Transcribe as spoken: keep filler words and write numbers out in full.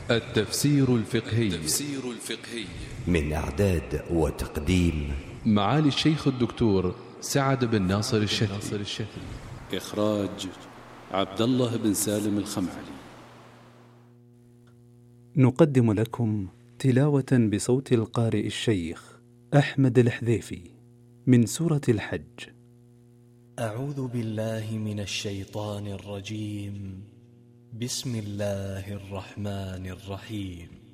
التفسير الفقهي التفسير الفقهي من إعداد وتقديم معالي الشيخ الدكتور سعد بن ناصر الشافعي. إخراج عبد الله بن سالم الخمعلي. نقدم لكم تلاوة بصوت القارئ الشيخ أحمد الحذيفي من سورة الحج. أعوذ بالله من الشيطان الرجيم. بسم الله الرحمن الرحيم.